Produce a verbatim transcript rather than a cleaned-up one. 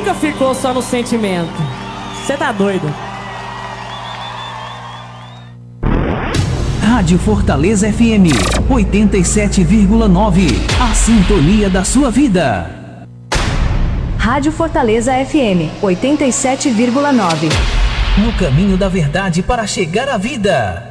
nunca ficou só no sentimento. Você tá doido? Rádio Fortaleza F M oitenta e sete vírgula nove. A sintonia da sua vida. Rádio Fortaleza F M oitenta e sete vírgula nove. No caminho da verdade para chegar à vida.